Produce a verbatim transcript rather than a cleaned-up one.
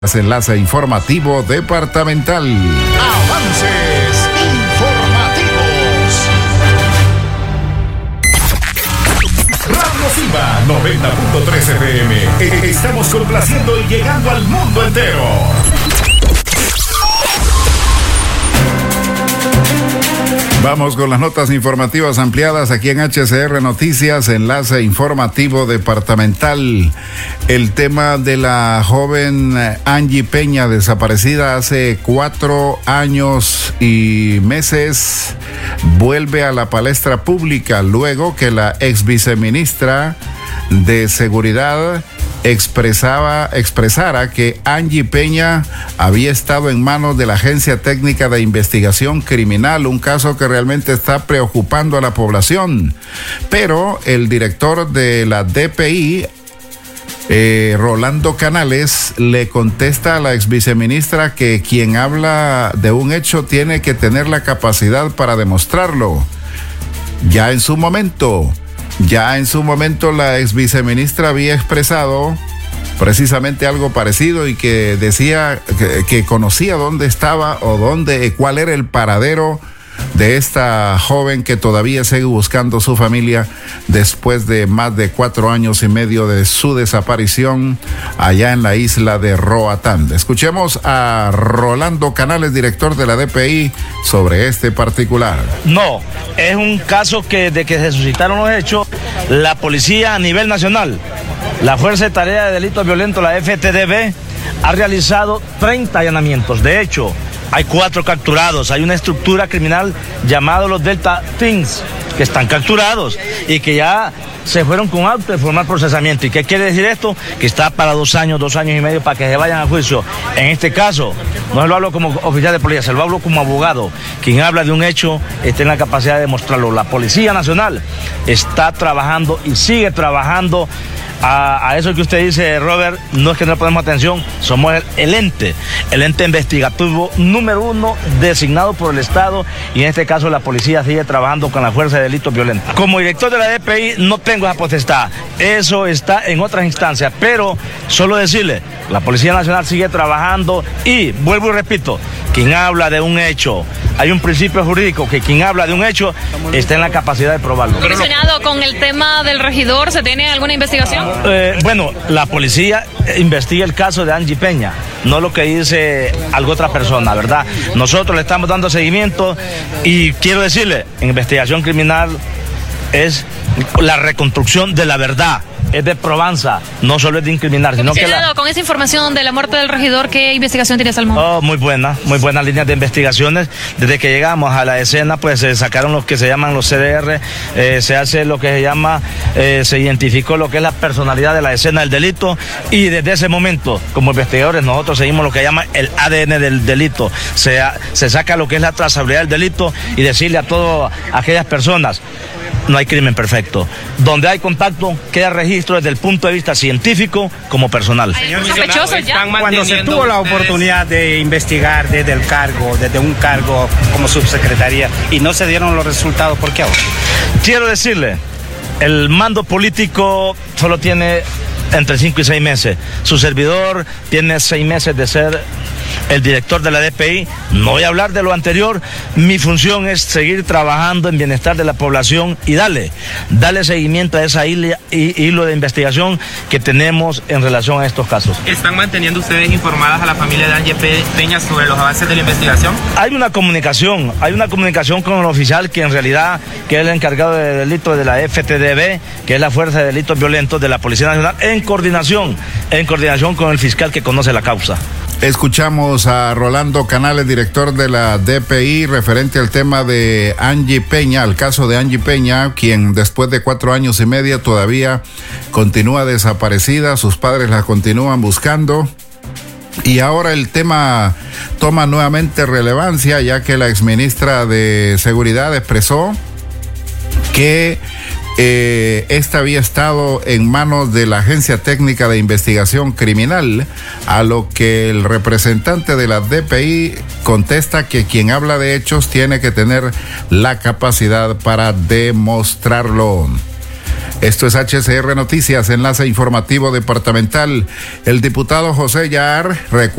Enlace informativo departamental. Avances informativos. Radio Siva noventa punto tres F M. Estamos complaciendo y llegando al mundo entero. Vamos con las notas informativas ampliadas aquí en H C R Noticias, enlace informativo departamental. El tema de la joven Angie Peña, desaparecida hace cuatro años y meses, vuelve a la palestra pública luego que la ex viceministra de Seguridad expresaba, expresara que Angie Peña había estado en manos de la Agencia Técnica de Investigación Criminal, un caso que realmente está preocupando a la población. Pero el director de la D P I, eh, Rolando Canales, le contesta a la ex viceministra que quien habla de un hecho tiene que tener la capacidad para demostrarlo. Ya en su momento... Ya en su momento la ex viceministra había expresado precisamente algo parecido y que decía que, que conocía dónde estaba o dónde, cuál era el paradero de esta joven que todavía sigue buscando su familia después de más de cuatro años y medio de su desaparición allá en la isla de Roatán. Escuchemos a Rolando Canales, director de la D P I, sobre este particular. No, es un caso que de que se suscitaron los hechos, la policía a nivel nacional, la Fuerza de Tarea de Delitos Violentos, la F T D B, ha realizado treinta allanamientos. De hecho, hay cuatro capturados, hay una estructura criminal llamada los Delta Teens, que están capturados y que ya se fueron con auto de formal procesamiento. ¿Y qué quiere decir esto? Que está para dos años, dos años y medio para que se vayan a juicio. En este caso, no se lo hablo como oficial de policía, se lo hablo como abogado. Quien habla de un hecho está en la capacidad de demostrarlo. La Policía Nacional está trabajando y sigue trabajando. A, a eso que usted dice, Robert, no es que no le ponemos atención, somos el, el ente, el ente investigativo número uno designado por el Estado, y en este caso la policía sigue trabajando con la Fuerza de Delitos Violentos. Como director de la D P I no tengo esa potestad, eso está en otras instancias, pero solo decirle, la Policía Nacional sigue trabajando y, vuelvo y repito, quien habla de un hecho, hay un principio jurídico que quien habla de un hecho está en la capacidad de probarlo. Comisionado, con el tema del regidor, ¿se tiene alguna investigación? Eh, bueno, la policía investiga el caso de Angie Peña, no lo que dice alguna otra persona, ¿verdad? Nosotros le estamos dando seguimiento y quiero decirle, en investigación criminal es la reconstrucción de la verdad, es de probanza, no solo es de incriminar, sino que la... Con esa información de la muerte del regidor, ¿qué investigación tiene Salmón? Oh, muy buena, muy buenas líneas de investigaciones. Desde que llegamos a la escena, pues se sacaron los que se llaman los C D R, eh, se hace lo que se llama, eh, se identificó lo que es la personalidad de la escena del delito, y desde ese momento, como investigadores, nosotros seguimos lo que llama el A D N del delito. Se, se saca lo que es la trazabilidad del delito y decirle a todas aquellas personas, no hay crimen perfecto. Donde hay contacto, queda registro desde el punto de vista científico como personal. Señor sospechoso ya. Cuando se tuvo la oportunidad de investigar desde el cargo, desde un cargo como subsecretaría, y no se dieron los resultados, ¿por qué ahora? Quiero decirle, el mando político solo tiene entre cinco y seis meses. Su servidor tiene seis meses de ser el director de la D P I. No voy a hablar de lo anterior. Mi función es seguir trabajando en bienestar de la población y darle, darle seguimiento a esa hilo, hilo de investigación que tenemos en relación a estos casos. ¿Están manteniendo ustedes informadas a la familia de Angie Peña sobre los avances de la investigación? Hay una comunicación, hay una comunicación con el oficial que en realidad, que es el encargado de delitos de la F T D B, que es la Fuerza de Delitos Violentos de la Policía Nacional, en coordinación, en coordinación con el fiscal que conoce la causa. Escuchamos a Rolando Canales, director de la D P I, referente al tema de Angie Peña, al caso de Angie Peña, quien después de cuatro años y medio todavía continúa desaparecida, sus padres la continúan buscando. Y ahora el tema toma nuevamente relevancia, ya que la exministra de Seguridad expresó que Eh, esta había estado en manos de la Agencia Técnica de Investigación Criminal, a lo que el representante de la D P I contesta que quien habla de hechos tiene que tener la capacidad para demostrarlo. Esto es H C R Noticias, enlace informativo departamental. El diputado José Yar recuerda